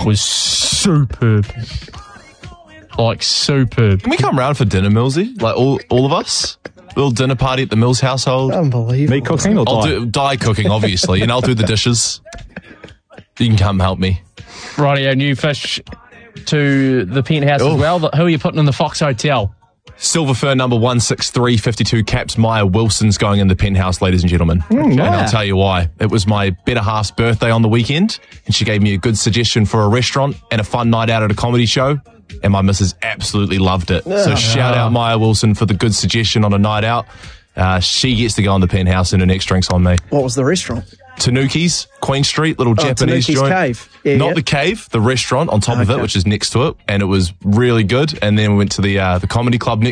was superb. Like, superb. Can we come round for dinner, Millsy? Like, all of us? Little dinner party at the Mills household. Unbelievable. Me cooking or I'll do Di cooking, obviously, and I'll do the dishes. You can come help me. Rightio, new fish to the penthouse as well. Who are you putting in the Fox Hotel? Silver Fern number 16352 caps Maya Wilson's going in the penthouse, ladies and gentlemen. And I'll tell you why. It was my better half's birthday on the weekend, and she gave me a good suggestion for a restaurant and a fun night out at a comedy show, and my missus absolutely loved it. So shout out Maya Wilson for the good suggestion on a night out. She gets to go on the penthouse and her next drink's on me. What was the restaurant? Tanuki's, Queen Street, little Japanese Tanuki's joint. Cave. Yeah, Not the cave, the restaurant on top of it, which is next to it, and it was really good. And then we went to the comedy club next